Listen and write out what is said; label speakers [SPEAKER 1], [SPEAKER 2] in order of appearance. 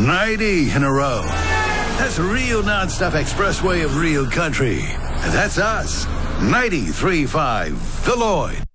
[SPEAKER 1] 90 in a row. That's a real non-stop expressway of real country. And that's us. 93.5 The Lloyd.